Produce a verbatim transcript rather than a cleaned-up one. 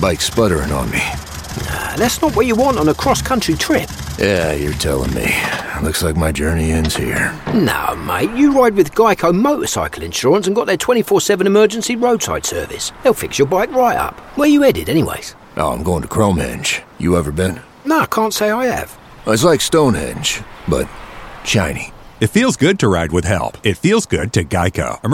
bike sputtering on me. Nah, that's not what you want on a cross-country trip. Yeah, you're telling me. Looks like my journey ends here. No, mate, you ride with Geico Motorcycle Insurance and got their twenty-four seven emergency roadside service. They'll fix your bike right up. Where you headed, anyways? Oh, I'm going to Cromehenge. You ever been? No, I can't say I have. It's like Stonehenge, but shiny. It feels good to ride with help. It feels good to Geico.